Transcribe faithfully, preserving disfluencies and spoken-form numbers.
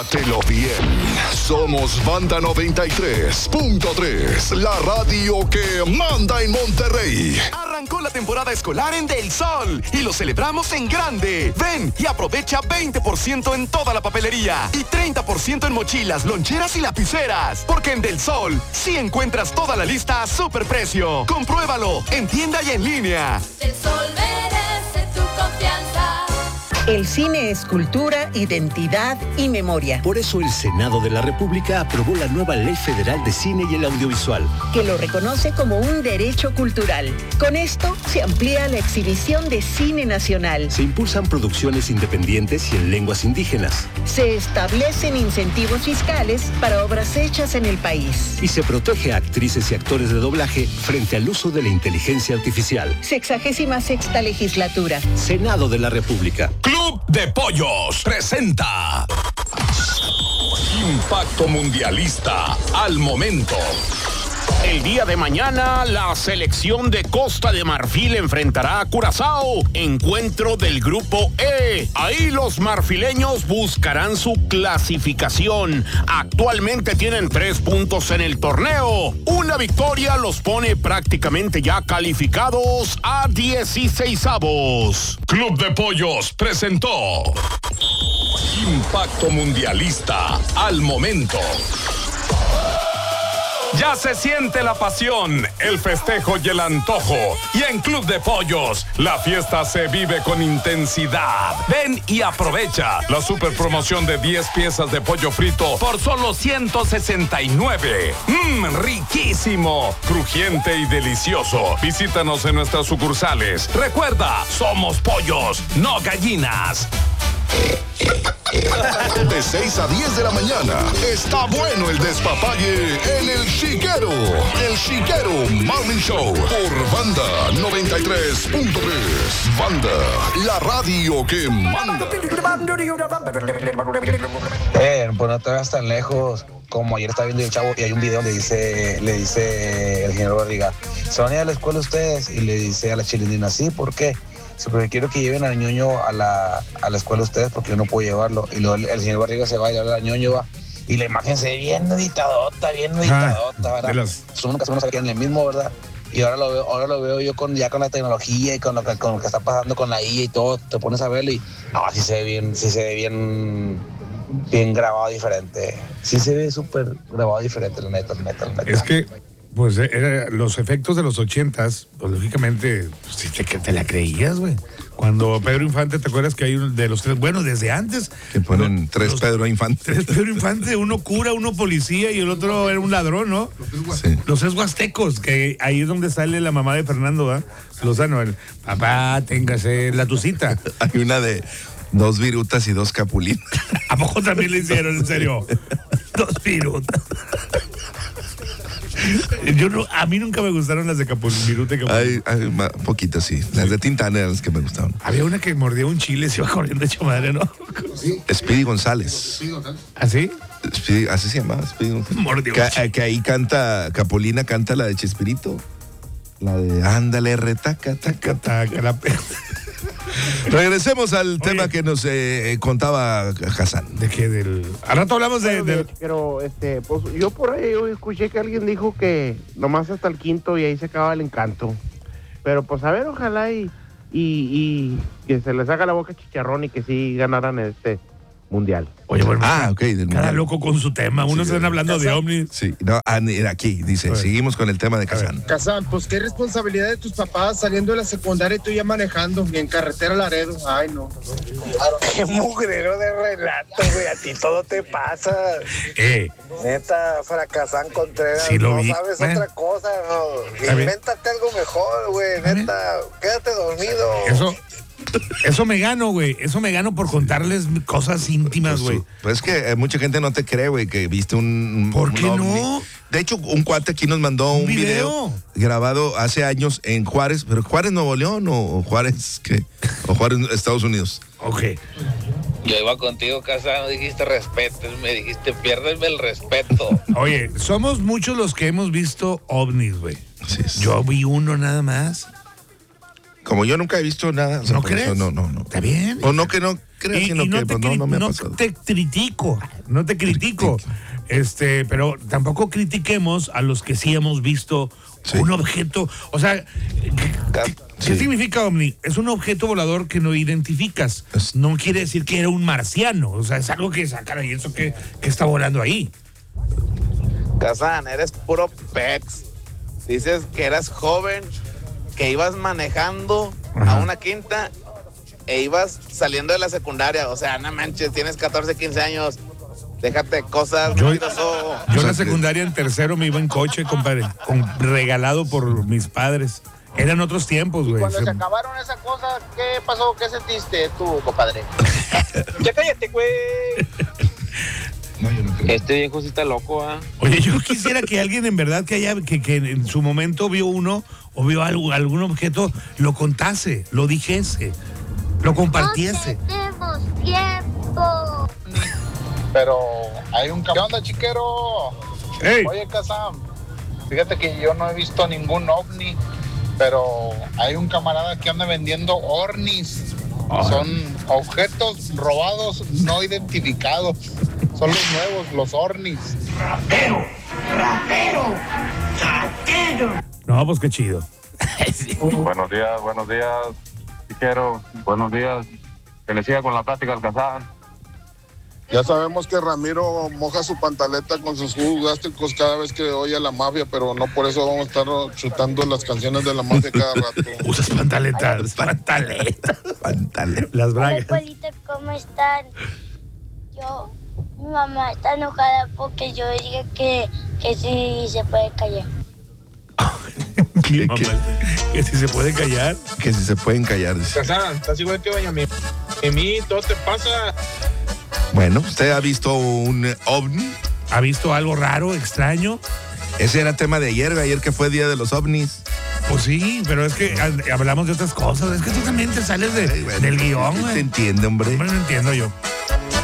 Pásatelo bien. Somos Banda noventa y tres punto tres, la radio que manda en Monterrey. Arrancó la temporada escolar en Del Sol y lo celebramos en grande. Ven y aprovecha veinte por ciento en toda la papelería y treinta por ciento en mochilas, loncheras y lapiceras. Porque en Del Sol sí encuentras toda la lista a superprecio. Compruébalo en tienda y en línea. Del Sol merece tu confianza. El cine es cultura, identidad y memoria. Por eso el Senado de la República aprobó la nueva Ley Federal de Cine y el Audiovisual, que lo reconoce como un derecho cultural. Con esto se amplía la exhibición de cine nacional. Se impulsan producciones independientes y en lenguas indígenas. Se establecen incentivos fiscales para obras hechas en el país. Y se protege a actrices y actores de doblaje frente al uso de la inteligencia artificial. Sexagésima sexta legislatura. Senado de la República. Club de Pollos presenta Impacto Mundialista al momento. El día de mañana, la selección de Costa de Marfil enfrentará a Curazao, encuentro del Grupo E. Ahí los marfileños buscarán su clasificación. Actualmente tienen tres puntos en el torneo. Una victoria los pone prácticamente ya calificados a dieciseisavos. Club de Pollos presentó Impacto Mundialista al momento. Ya se siente la pasión, el festejo y el antojo. Y en Club de Pollos, la fiesta se vive con intensidad. Ven y aprovecha la super promoción de diez piezas de pollo frito por solo ciento sesenta y nueve. ¡Mmm, riquísimo! Crujiente y delicioso. Visítanos en nuestras sucursales. Recuerda, somos pollos, no gallinas. De seis a diez de la mañana, está bueno el despapalle en El Chiquero. El Chiquero Morning Show por Banda noventa y tres punto tres. Banda, la radio que manda. Eh, pues no te veas tan lejos. Como ayer estaba viendo el chavo y hay un video donde dice, le dice el ingeniero Barriga, ¿se van a ir a la escuela ustedes? Y le dice a la chilindrina, sí, ¿por qué? Porque quiero que lleven al ñoño a la, a la escuela ustedes porque yo no puedo llevarlo. Y luego el, el señor Barriga se va y le habla al ñoño, va. Y la imagen se ve bien editadota, bien editadota, ¿verdad? Las... Uno casi no sabe que es el mismo, ¿verdad? Y ahora lo veo, ahora lo veo yo con, ya con la tecnología y con lo, que, con lo que está pasando con la I A y todo. Te pones a verlo y no, sí se ve bien, sí se ve bien, bien grabado diferente. Sí se ve súper grabado diferente, la neta, la neta, la neta. Es que... Pues era, los efectos de los ochentas, pues lógicamente, pues, sí, te, te la creías, güey. Cuando Pedro Infante, ¿te acuerdas que hay uno de los tres? Bueno, desde antes. Que ponen los, tres los, Pedro Infante. Tres Pedro Infante, uno cura, uno policía y el otro era un ladrón, ¿no? Sí. Los tres huastecos, que ahí es donde sale la mamá de Fernando, ¿verdad? Lozano, el papá, téngase la tucita. Hay una de dos virutas y dos capulinas. ¿A poco también le hicieron, en serio? Dos virutas. Yo no, a mí nunca me gustaron las de Capulviruta. Hay, hay un poquito, sí. Las de Tintán eran las que me gustaban. Había una que mordía un chile y se iba corriendo hecho madre, ¿no? Sí. Speedy González. ¿Así? Speedy, así se llama, Speedy González. Mordió que, un que ahí canta, Capulina canta la de Chespirito. La de ándale, retaca, taca, taca, la pe... Regresemos al Oye, tema que nos eh, contaba Hassan. ¿De qué? Del... Al rato hablamos de... Bueno, del... Pero, este, pues yo por ahí yo escuché que alguien dijo que nomás hasta el quinto y ahí se acaba el encanto. Pero pues a ver, ojalá y, y, y que se les haga la boca chicharrón y que sí ganaran este mundial. Oye, bueno, ah, ok, del cada mundial. loco con su tema. Unos sí, están hablando de ovnis. Sí, no, aquí dice, seguimos con el tema de Kazán. Kazán, pues qué responsabilidad de tus papás saliendo de la secundaria y tú ya manejando y en carretera Laredo. Ay, no. Qué mugrero de relato, güey. A ti todo te pasa. Eh. Neta, Fracasán Contreras. Sí, lo no vi. sabes Man. otra cosa, no. Invéntate algo mejor, güey. Neta, quédate dormido. Eso. Eso me gano, güey. Eso me gano por contarles cosas íntimas, güey. Pues, pues es que eh, mucha gente no te cree, güey, que viste un... ¿Por un qué ovni. no? De hecho, un cuate aquí nos mandó un, ¿Un video? video grabado hace años en Juárez, pero Juárez, Nuevo León o Juárez, ¿qué? O Juárez, Estados Unidos. Ok. Yo iba contigo, Kazán, no dijiste respeto, me dijiste piérdeme el respeto. Oye, somos muchos los que hemos visto ovnis, güey. Sí, sí. Yo vi uno nada más. Como yo nunca he visto nada. O sea, ¿No crees? Eso, no, no, no. ¿Está bien? O no que no creas, y, sino y no que te, pues, no, no me ha no pasado. te critico, no te critico. Este, pero tampoco critiquemos a los que sí hemos visto sí. un objeto. O sea, ¿qué, sí. ¿qué significa ovni? Es un objeto volador que no identificas. Es... No quiere decir que era un marciano. O sea, es algo que sacar y eso que, que está volando ahí. Kazan, eres puro pex. Dices que eras joven, que ibas manejando Ajá. a una quinta e ibas saliendo de la secundaria. O sea, no manches, tienes catorce, quince años. Déjate cosas. Yo, yo en la secundaria en tercero me iba en coche, compadre, con, regalado por mis padres. Eran otros tiempos, güey. Cuando se... se acabaron esas cosas, ¿qué pasó? ¿Qué sentiste tú, compadre? Ya cállate, güey. No, yo no este viejo sí está loco, ¿ah? ¿eh? Oye, yo quisiera que alguien en verdad que haya, que, que en su momento vio uno o vio algo, algún objeto, lo contase, lo dijese, lo compartiese. No tenemos tiempo. Pero hay un... ¿Qué onda, chiquero? Hey. Oye, Kazam, fíjate que yo no he visto ningún ovni, pero hay un camarada que anda vendiendo ornis. Oh. Son objetos robados no identificados. Son los nuevos, los ornis. ¡Rapero! ¡Rapero! ¡Rapero! No, pues qué chido. Sí. Buenos días, buenos días, chiquero. Buenos días. Que le siga con la plática al Kazan. Ya sabemos que Ramiro moja su pantaleta con sus jugos gástricos cada vez que oye a la mafia, pero no por eso vamos a estar chutando las canciones de la mafia cada rato. Usas pantaletas, pantaletas, pantaletas. Las bragas. Hola, Polito, ¿cómo están? Yo, mi mamá está enojada porque yo dije que, que sí se puede callar. ¿Qué, mamá, ¿qué? ¿Que si se puede callar? Que si se pueden callar. Kazan, estás igual que doña Mimi. Mimi, todo te pasa. Bueno, ¿usted ha visto un ovni? ¿Ha visto algo raro, extraño? Ese era tema de ayer, ayer que fue Día de los OVNIs. Pues sí, pero es que hablamos de otras cosas. Es que tú también te sales de, Ay, bueno, del guión. Te entiende, hombre. Hombre, no entiendo yo.